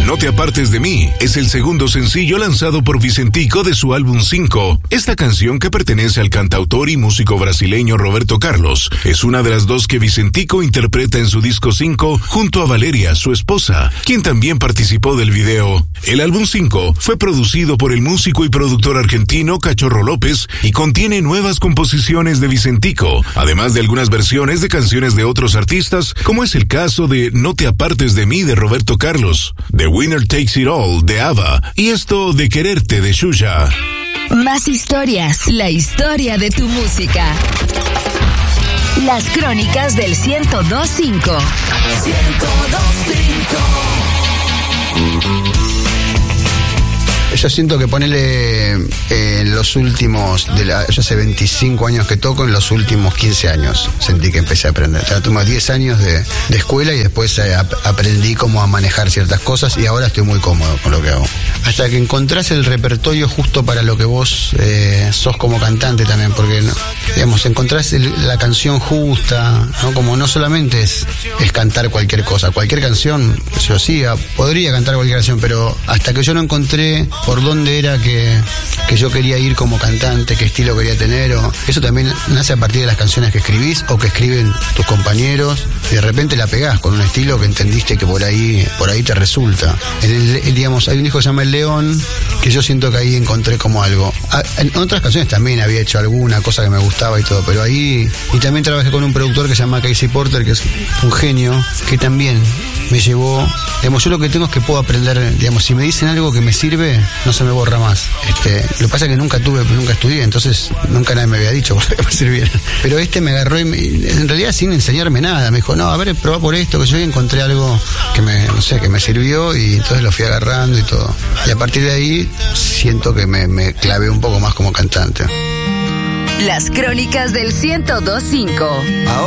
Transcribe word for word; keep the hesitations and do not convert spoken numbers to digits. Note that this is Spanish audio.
No te apartes de mí es el segundo sencillo lanzado por Vicentico de su álbum cinco. Esta canción, que pertenece al cantautor y músico brasileño Roberto Carlos, es una de las dos que Vicentico interpreta en su disco cinco junto a Valeria, su esposa, quien también participó del video. El álbum cinco fue producido por el músico y productor argentino Cachorro López y contiene nuevas composiciones de Vicentico, además de algunas versiones de canciones de otros artistas, como es el caso de No te apartes de mí de Roberto Carlos, The Winner Takes It All de ABBA y esto de Quererte de Xuxa. Más historias, la historia de tu música. Las crónicas del ciento dos punto cinco. ciento dos punto cinco. Yo siento que ponele en eh, los últimos, de la, yo hace veinticinco años que toco, en los últimos quince años sentí que empecé a aprender. Ya tuve diez años de, de escuela y después eh, ap- aprendí cómo a manejar ciertas cosas y ahora estoy muy cómodo con lo que hago. Hasta que encontrás el repertorio justo para lo que vos eh, sos como cantante también, porque ¿no? digamos, encontrás el, la canción justa, ¿no? Como no solamente es, es cantar cualquier cosa, cualquier canción, yo sí, podría cantar cualquier canción, pero hasta que yo no encontré por dónde era que, que yo quería ir como cantante, qué estilo quería tener, o eso también nace a partir de las canciones que escribís o que escriben tus compañeros, y de repente la pegás con un estilo que entendiste que por ahí por ahí te resulta. En el, el, digamos, hay un disco que se llama El León, que yo siento que ahí encontré como algo. En otras canciones también había hecho alguna cosa que me gustaba y todo, pero ahí, y también trabajé con un productor que se llama Casey Porter, que es un genio, que también me llevó, digamos, yo lo que tengo es que puedo aprender, digamos, si me dicen algo que me sirve, no se me borra más. Este, lo que pasa es que nunca tuve, nunca estudié, entonces nunca nadie me había dicho que me sirviera. Pero este me agarró y me, en realidad sin enseñarme nada, me dijo, no, a ver, probá por esto, que yo encontré algo que me, no sé, que me sirvió y entonces lo fui agarrando y todo. Y a partir de ahí siento que me, me clavé un poco más como cantante. Las crónicas del ciento dos punto cinco.